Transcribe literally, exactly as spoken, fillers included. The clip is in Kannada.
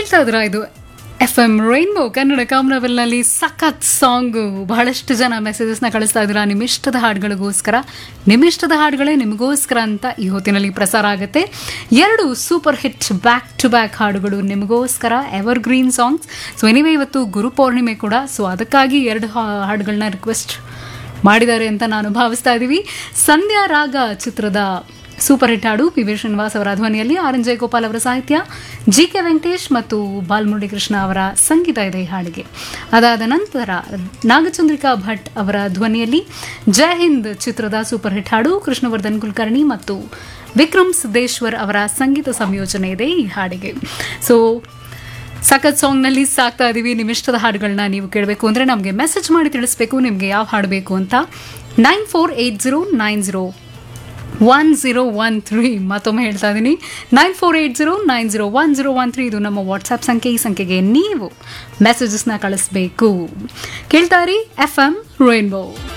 ಕೇಳ್ತಾ ಇದ್ರ ಇದು ಎಫ್ ಎಂ ರೈನ್ಬೋ ಕನ್ನಡ ಕಾಮನವೆಲ್ನಲ್ಲಿ ಸಖತ್ ಸಾಂಗು. ಬಹಳಷ್ಟು ಜನ ಮೆಸೇಜಸ್ನ ಕಳಿಸ್ತಾ ಇದ್ದೀರಾ ನಿಮ್ಮಿಷ್ಟದ ಹಾಡುಗಳಿಗೋಸ್ಕರ. ನಿಮ್ಮಿಷ್ಟದ ಹಾಡುಗಳೇ ನಿಮಗೋಸ್ಕರ ಅಂತ ಈ ಹೊತ್ತಿನಲ್ಲಿ ಪ್ರಸಾರ ಆಗುತ್ತೆ. ಎರಡು super hit back to back ಹಾಡುಗಳು ನಿಮಗೋಸ್ಕರ, ever green songs. So anyway ಇವತ್ತು ಗುರು ಪೌರ್ಣಿಮೆ ಕೂಡ, ಸೊ ಅದಕ್ಕಾಗಿ ಎರಡು ಹಾಡುಗಳನ್ನ ರಿಕ್ವೆಸ್ಟ್ ಮಾಡಿದ್ದಾರೆ ಅಂತ ನಾನು ಭಾವಿಸ್ತಾ ಇದ್ದೀವಿ. ಸಂಧ್ಯಾ ರಾಗ ಚಿತ್ರದ ಸೂಪರ್ ಹಿಟ್ ಹಾಡು ಪಿ ವಿ ಶ್ರೀನಿವಾಸ್ ಅವರ ಧ್ವನಿಯಲ್ಲಿ, ಆರ್ ಎನ್ ಜಯಗೋಪಾಲ್ ಅವರ ಸಾಹಿತ್ಯ, ಜಿ ಕೆ ವೆಂಕಟೇಶ್ ಮತ್ತು ಬಾಲಮುರಳಿ ಕೃಷ್ಣ ಅವರ ಸಂಗೀತ ಇದೆ ಈ ಹಾಡಿಗೆ. ಅದಾದ ನಂತರ ನಾಗಚಂದ್ರಿಕಾ ಭಟ್ ಅವರ ಧ್ವನಿಯಲ್ಲಿ ಜೈ ಹಿಂದ್ ಚಿತ್ರದ ಸೂಪರ್ ಹಿಟ್ ಹಾಡು, ಕೃಷ್ಣವರ್ಧನ್ ಕುಲಕರ್ಣಿ ಮತ್ತು ವಿಕ್ರಮ್ ಸಿದ್ದೇಶ್ವರ್ ಅವರ ಸಂಗೀತ ಸಂಯೋಜನೆ ಇದೆ ಈ ಹಾಡಿಗೆ. ಸೊ ಸಖತ್ ಸಾಂಗ್ನಲ್ಲಿ ಸಾಕ್ತಾ ಇದ್ದೀವಿ. ನಿಮ್ಮಿಷ್ಟದ ಹಾಡುಗಳನ್ನ ನೀವು ಕೇಳಬೇಕು ಅಂದರೆ ನಮಗೆ ಮೆಸೇಜ್ ಮಾಡಿ ತಿಳಿಸ್ಬೇಕು ನಿಮಗೆ ಯಾವ ಹಾಡು ಬೇಕು ಅಂತ. Nine four eight zero nine zero one zero one three ಮತ್ತೊಮ್ಮೆ ಹೇಳ್ತಾ ಇದ್ದೀನಿ, nine four eight zero nine zero one zero one three ಇದು ನಮ್ಮ ವಾಟ್ಸಾಪ್ ಸಂಖ್ಯೆ. ಈ ಸಂಖ್ಯೆಗೆ ನೀವು ಮೆಸೇಜಸ್ನ ಕಳಿಸ್ಬೇಕು. ಕೇಳ್ತಾ ಇರಿ ಎಫ್ ಎಂ ರೈನ್ಬೋ.